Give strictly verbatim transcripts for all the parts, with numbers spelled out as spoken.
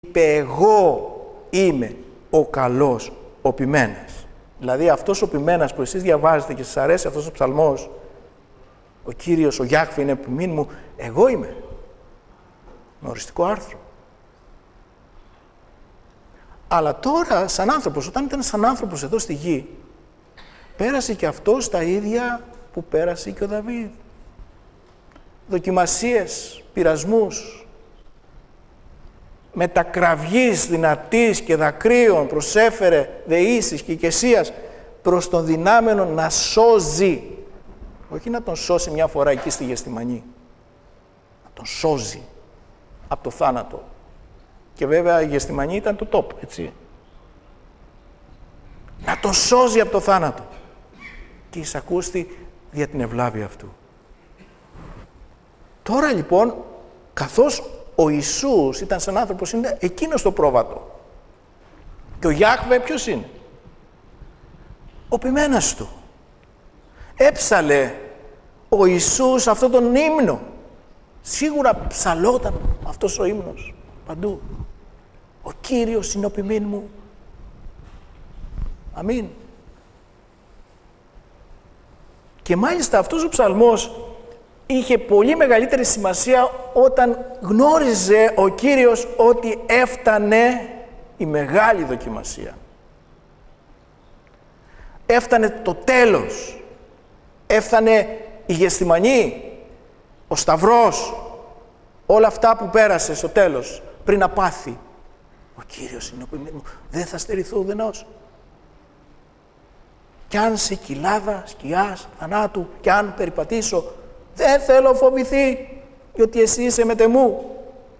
είπε εγώ είμαι ο καλός ο ποιμένας. Δηλαδή αυτός ο ποιμένας που εσείς διαβάζετε και σας αρέσει αυτός ο ψαλμός, ο Κύριος, ο Γιάχβε είναι ποιμήν μου, εγώ είμαι. Με οριστικό άρθρο. Αλλά τώρα σαν άνθρωπος, όταν ήταν σαν άνθρωπος εδώ στη γη, πέρασε και αυτός τα ίδια που πέρασε και ο Δαβίδ. Δοκιμασίες, πειρασμούς, μετακραυγής δυνατής και δακρύων προσέφερε δεήσεις και οικεσίας προς τον δυνάμενο να σώζει. Όχι να τον σώσει μια φορά εκεί στη Γεστημανή. Να τον σώζει από το θάνατο. Και βέβαια η Γεστημανή ήταν το top, έτσι. Να τον σώζει από το θάνατο. Και εισακούστη δια την ευλάβεια αυτού. Τώρα λοιπόν, καθώς ο Ιησούς ήταν σαν άνθρωπος, είναι εκείνος το πρόβατο. Και ο Γιάχβε ποιος είναι? Ο ποιμένας του. Έψαλε ο Ιησούς αυτόν τον ύμνο. Σίγουρα ψαλόταν αυτός ο ύμνος παντού. Ο Κύριος είναι ο ποιμήν μου. Αμήν. Και μάλιστα αυτός ο ψαλμός είχε πολύ μεγαλύτερη σημασία όταν γνώριζε ο Κύριος ότι έφτανε η μεγάλη δοκιμασία. Έφτανε το τέλος. Έφτανε η Γεστημανή, ο Σταυρός, όλα αυτά που πέρασε στο τέλος, πριν να πάθει. Ο Κύριος είναι ο ποιμήν μου, δεν θα στερηθώ ουδενός. Κι αν σε κοιλάδα σκιάς θανάτου, κι αν περιπατήσω, δεν θέλω φοβηθεί, γιατί εσύ είσαι μετεμού.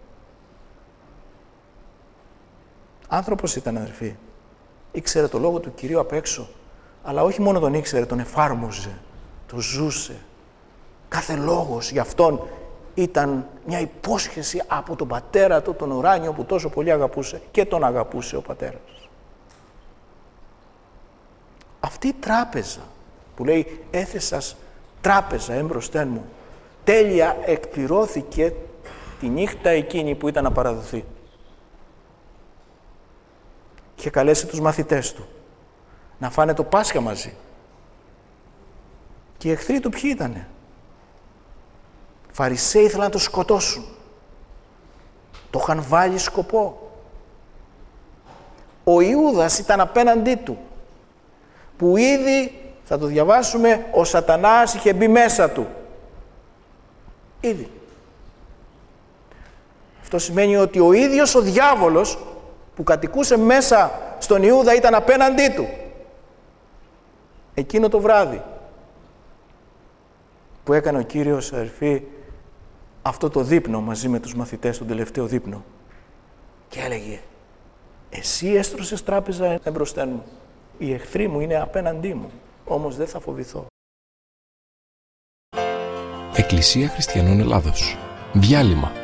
Άνθρωπος ήταν, αδερφοί. Ήξερε το λόγο του Κυρίου απ' έξω, αλλά όχι μόνο τον ήξερε, τον εφάρμοζε, τον ζούσε. Κάθε λόγος για αυτόν ήταν μια υπόσχεση από τον πατέρα του, τον ουράνιο, που τόσο πολύ αγαπούσε, και τον αγαπούσε ο πατέρας. Αυτή η τράπεζα που λέει έθεσας τράπεζα έμπροσθέν μου, τέλεια εκπληρώθηκε τη νύχτα εκείνη που ήταν να παραδοθεί. Είχε καλέσει τους μαθητές του να φάνε το Πάσχα μαζί. Και οι εχθροί του ποιοι ήτανε? Φαρισαίοι ήθελαν να το σκοτώσουν. Το είχαν βάλει σκοπό. Ο Ιούδας ήταν απέναντί του, που ήδη, θα το διαβάσουμε, ο Σατανάς είχε μπει μέσα του. Ήδη. Αυτό σημαίνει ότι ο ίδιος ο διάβολος που κατοικούσε μέσα στον Ιούδα ήταν απέναντί του. Εκείνο το βράδυ που έκανε ο Κύριος, αδερφοί, αυτό το δείπνο μαζί με τους μαθητές, τον τελευταίο δείπνο, και έλεγε εσύ έστρωσες τράπεζα εμπροσθέν μου, οι εχθροί μου είναι απέναντί μου, όμως δεν θα φοβηθώ. Εκκλησία Χριστιανών Ελλάδος. Διάλειμμα.